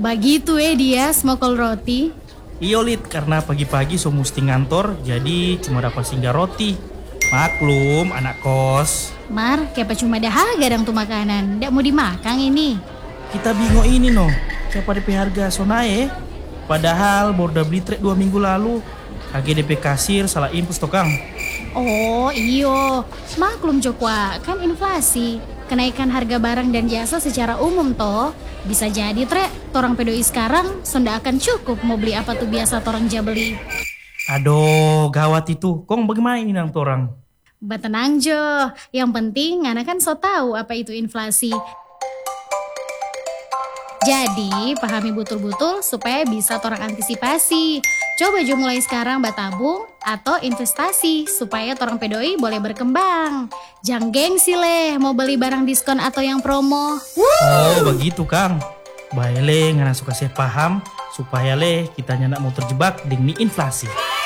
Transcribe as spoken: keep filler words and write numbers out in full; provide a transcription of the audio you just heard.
Begitu eh dia smokol roti. Iyo Lid, karena pagi-pagi so mesti ngantor, jadi cuma dapat singgah roti. Maklum, anak kos. Mar, kayak cuma ada harga dong tuh makanan. Nggak mau dimakan ini. Kita bingung ini no, siapa D P harga so naik? Padahal baru udah beli trek dua minggu lalu. Harga D P kasir salah impus toh Kang. Oh iyo, maklum Jokwa, kan inflasi. Kenaikan harga barang dan jasa secara umum toh. Bisa jadi trek, torang pedoi sekarang sonda akan cukup mau beli apa tuh biasa torang jabeli. Aduh, gawat itu. Kong bagaimana ini nang torang? Batenang Jo, yang penting anak kan so tahu apa itu inflasi. Jadi pahami betul-betul supaya bisa torang antisipasi. Coba Jo mulai sekarang batabung atau investasi supaya torang pedoi boleh berkembang. Jangan gengsi leh mau beli barang diskon atau yang promo. Oh begitu Kang. Baik leh ngana suka saya paham supaya leh kita nyak mau terjebak dengan inflasi.